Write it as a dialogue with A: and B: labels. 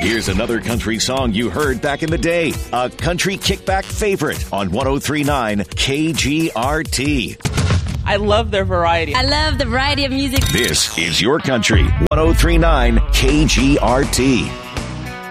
A: Here's another country song you heard back in the day. A country kickback favorite on 103.9 KGRT.
B: I love their variety.
C: I love the variety of music.
A: This is your country. 103.9 KGRT.